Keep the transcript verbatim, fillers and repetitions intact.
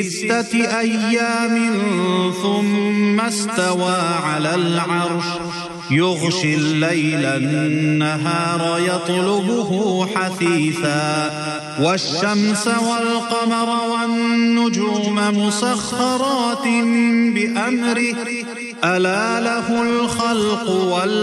ستة أيام ثم استوى على العرش يغشي الليل النهار يطلبه حثيثا والشمس والقمر والنجوم مسخرات بأمره ألا له الخلق والأمر